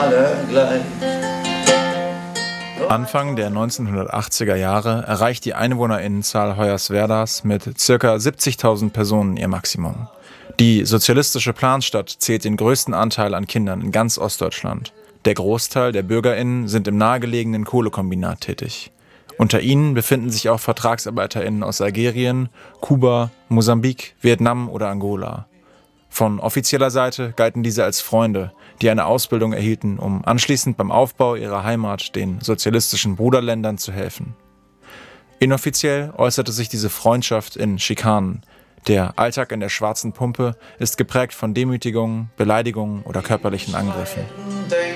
alle gleich. Anfang der 1980er Jahre erreicht die Einwohnerinnenzahl Hoyerswerdas mit ca. 70.000 Personen ihr Maximum. Die sozialistische Planstadt zählt den größten Anteil an Kindern in ganz Ostdeutschland. Der Großteil der BürgerInnen sind im nahegelegenen Kohlekombinat tätig. Unter ihnen befinden sich auch VertragsarbeiterInnen aus Algerien, Kuba, Mosambik, Vietnam oder Angola. Von offizieller Seite galten diese als Freunde, die eine Ausbildung erhielten, um anschließend beim Aufbau ihrer Heimat den sozialistischen Bruderländern zu helfen. Inoffiziell äußerte sich diese Freundschaft in Schikanen. Der Alltag in der Schwarzen Pumpe ist geprägt von Demütigungen, Beleidigungen oder körperlichen Angriffen.